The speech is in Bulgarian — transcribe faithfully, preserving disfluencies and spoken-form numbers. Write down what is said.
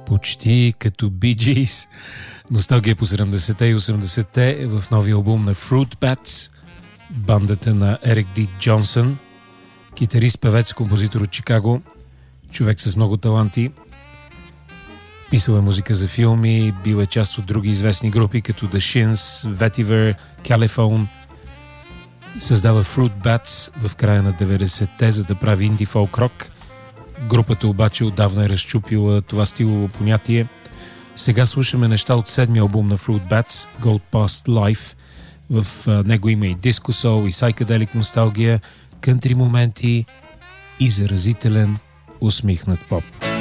Почти като Bee Gees. Носталгия по седемдесетте и осемдесетте в новия албум на Fruit Bats, бандата на Ерик Ди Джонсън, китарист, певец, композитор от Чикаго, човек с много таланти. Писал е музика за филми, бил е част от други известни групи, като The Shins, Vetiver, Caliphone. Създава Fruit Bats в края на деветдесетте, за да прави инди фолк рок. Групата обаче отдавна е разчупила това стилово понятие. Сега слушаме неща от седмия албум на Fruit Bats, Gold Past Life. В него има и диско сол, и сайкаделик носталгия, кънтри моменти и заразителен усмихнат поп.